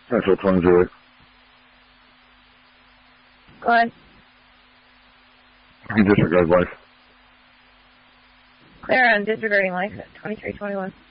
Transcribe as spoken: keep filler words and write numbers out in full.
Central twenty-two. Go ahead. You disregard life. Clear on disregarding life at twenty-three twenty-one.